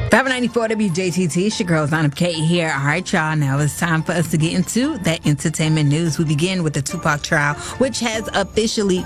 594 WJTT, it's your girl Zonda Kate here. All right, y'all, now it's time for us to get into that entertainment news. We begin with the Tupac trial, which has officially